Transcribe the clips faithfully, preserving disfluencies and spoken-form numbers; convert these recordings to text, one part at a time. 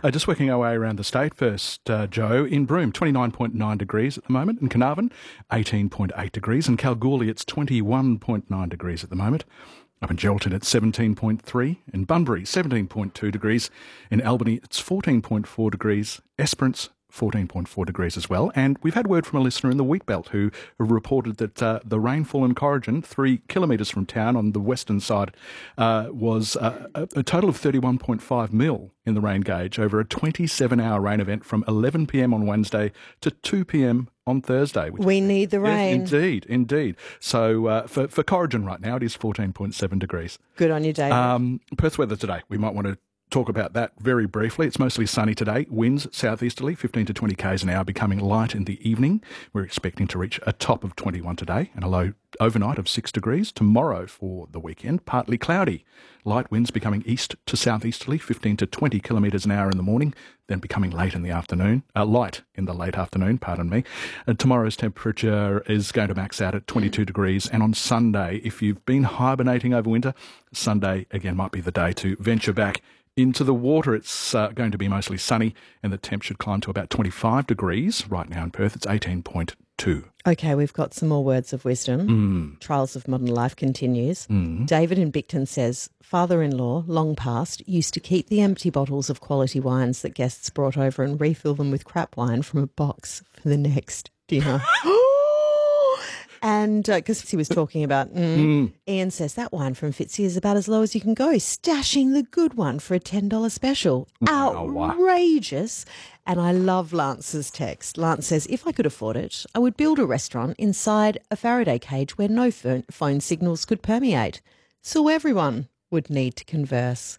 Uh, just working our way around the state first, uh, Joe. In Broome, twenty-nine point nine degrees at the moment. In Carnarvon, eighteen point eight degrees. In Kalgoorlie, it's twenty-one point nine degrees at the moment. Up in Geraldton, it's seventeen point three. In Bunbury, seventeen point two degrees. In Albany, it's fourteen point four degrees. Esperance, fourteen point four degrees as well. And we've had word from a listener in the Wheatbelt who reported that uh, the rainfall in Corrigan, three kilometres from town on the western side, uh, was uh, a, a total of thirty-one point five mil in the rain gauge over a twenty-seven hour rain event from eleven p m on Wednesday to two p m on Thursday. Which we need the rain. Yes, indeed, indeed. So uh, for, for Corrigan right now, it is fourteen point seven degrees. Good on you, David. Um, Perth weather today, we might want to talk about that very briefly. It's mostly sunny today. Winds southeasterly, fifteen to twenty k's an hour, becoming light in the evening. We're expecting to reach a top of twenty-one today and a low overnight of six degrees. Tomorrow for the weekend, partly cloudy. Light winds becoming east to southeasterly, fifteen to twenty kilometres an hour in the morning, then becoming late in the afternoon, uh, light in the late afternoon, pardon me. Uh, tomorrow's temperature is going to max out at twenty-two degrees. And on Sunday, if you've been hibernating over winter, Sunday again might be the day to venture back into the water. It's uh, going to be mostly sunny and the temp should climb to about twenty-five degrees. Right now in Perth, it's eighteen point two. Okay, we've got some more words of wisdom. Mm. Trials of Modern Life continues. Mm. David in Bicton says, father-in-law, long past, used to keep the empty bottles of quality wines that guests brought over and refill them with crap wine from a box for the next dinner. And because uh, he was talking about, mm, mm. Ian says, that wine from Fitzy is about as low as you can go, stashing the good one for a ten dollars special. Wow. Outrageous. And I love Lance's text. Lance says, if I could afford it, I would build a restaurant inside a Faraday cage where no phone, phone signals could permeate. So everyone would need to converse.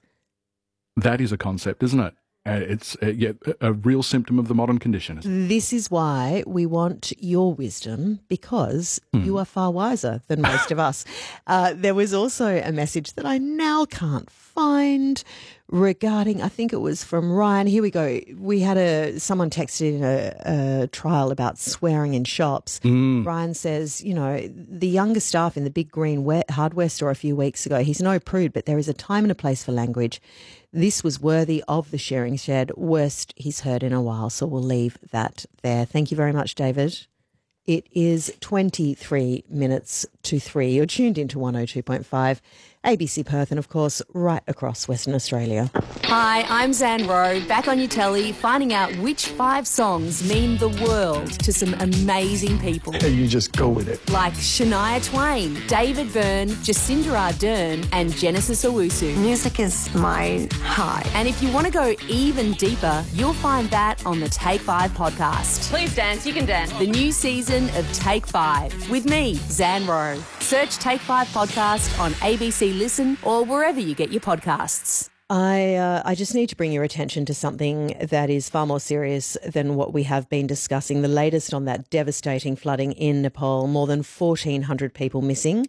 That is a concept, isn't it? Uh, it's uh, yeah, a real symptom of the modern condition. Isn't it? This is why we want your wisdom, because mm. you are far wiser than most of us. Uh, there was also a message that I now can't find regarding, I think it was from Ryan. Here we go. We had a someone texted in a, a trial about swearing in shops. Mm. Ryan says, you know, the younger staff in the big green hardware store a few weeks ago, he's no prude, but there is a time and a place for language. This was worthy of the sharing shed, worst he's heard in a while, so we'll leave that there. Thank you very much, David. It is twenty-three minutes to three. You're tuned into one oh two point five A B C Perth and, of course, right across Western Australia. Hi, I'm Zan Rowe, back on your telly, finding out which five songs mean the world to some amazing people. You just go with it. Like Shania Twain, David Byrne, Jacinda Ardern and Genesis Owusu. Music is my high. And if you want to go even deeper, you'll find that on the Take Five podcast. Please dance, you can dance. The new season of Take Five with me, Zan Rowe. Search Take Five podcast on A B C Listen or wherever you get your podcasts. I uh, I just need to bring your attention to something that is far more serious than what we have been discussing. The latest on that devastating flooding in Nepal, more than fourteen hundred people missing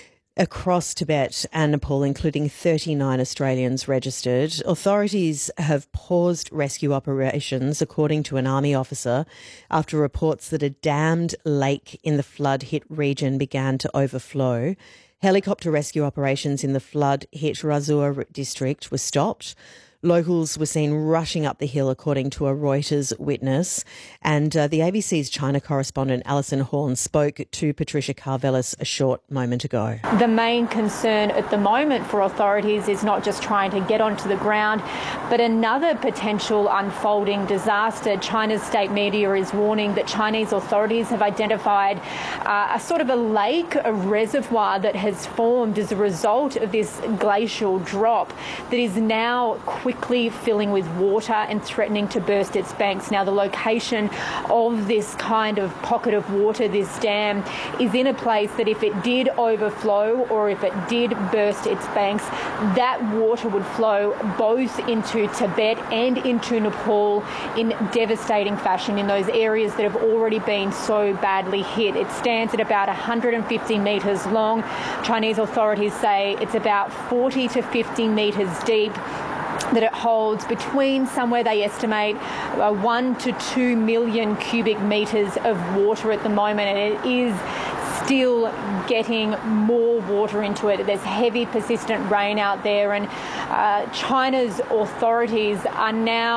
across Tibet and Nepal, including thirty-nine Australians registered. Authorities have paused rescue operations, according to an army officer, after reports that a dammed lake in the flood-hit region began to overflow. Helicopter rescue operations in the flood-hit Razur district were stopped. Locals were seen rushing up the hill, according to a Reuters witness. And uh, the A B C's China correspondent Alison Horn spoke to Patricia Carvelis a short moment ago. The main concern at the moment for authorities is not just trying to get onto the ground, but another potential unfolding disaster. China's state media is warning that Chinese authorities have identified uh, a sort of a lake, a reservoir that has formed as a result of this glacial drop that is now quickly filling with water and threatening to burst its banks. Now, the location of this kind of pocket of water, this dam, is in a place that if it did overflow or if it did burst its banks, that water would flow both into Tibet and into Nepal in devastating fashion in those areas that have already been so badly hit. It stands at about one hundred fifty metres long. Chinese authorities say it's about forty to fifty metres deep, that it holds between somewhere they estimate uh, one to two million cubic metres of water at the moment, and it is still getting more water into it. There's heavy persistent rain out there, and uh, China's authorities are now